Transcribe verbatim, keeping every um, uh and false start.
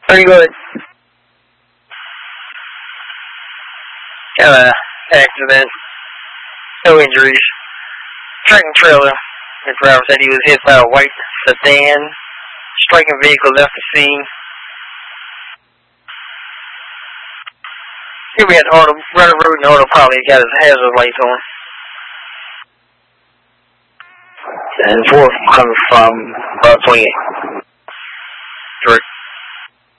Pretty good. Got an accident. No injuries. Truck and trailer. The driver said he was hit by a white sedan. Striking vehicle left the scene. Here we had auto, running road and auto pilot got his hazard lights on. And four coming from Route twenty-eight. Direct.